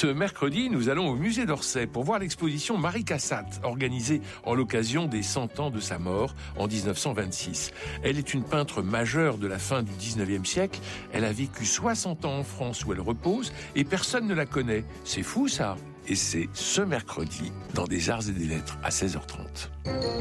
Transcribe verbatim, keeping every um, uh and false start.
Ce mercredi, nous allons au musée d'Orsay pour voir l'exposition Marie Cassatt, organisée en l'occasion des cent ans de sa mort en dix-neuf cent vingt-six. Elle est une peintre majeure de la fin du dix-neuvième siècle. Elle a vécu soixante ans en France où elle repose et personne ne la connaît. C'est fou ça. Et c'est ce mercredi dans Des Arts et des Lettres à seize heures trente.